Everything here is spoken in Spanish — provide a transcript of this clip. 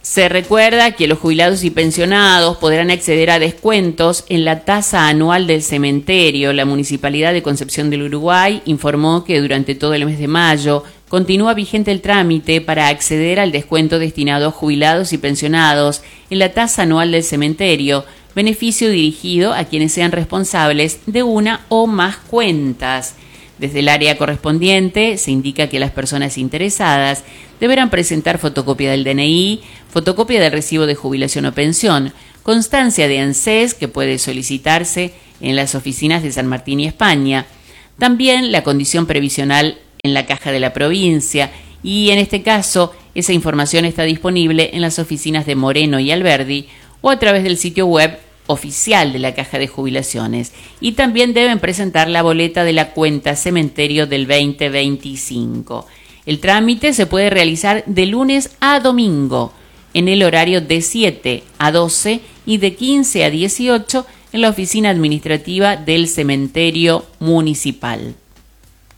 Se recuerda que los jubilados y pensionados podrán acceder a descuentos en la tasa anual del cementerio. La Municipalidad de Concepción del Uruguay informó que durante todo el mes de mayo continúa vigente el trámite para acceder al descuento destinado a jubilados y pensionados en la tasa anual del cementerio, beneficio dirigido a quienes sean responsables de una o más cuentas. Desde el área correspondiente se indica que las personas interesadas deberán presentar fotocopia del DNI, fotocopia del recibo de jubilación o pensión, constancia de ANSES que puede solicitarse en las oficinas de San Martín y España, también la condición previsional en la caja de la provincia y en este caso esa información está disponible en las oficinas de Moreno y Alberdi o a través del sitio web oficial de la Caja de Jubilaciones, y también deben presentar la boleta de la cuenta cementerio del 2025. El trámite se puede realizar de lunes a domingo en el horario de 7 a 12 y de 15 a 18 en la oficina administrativa del cementerio municipal.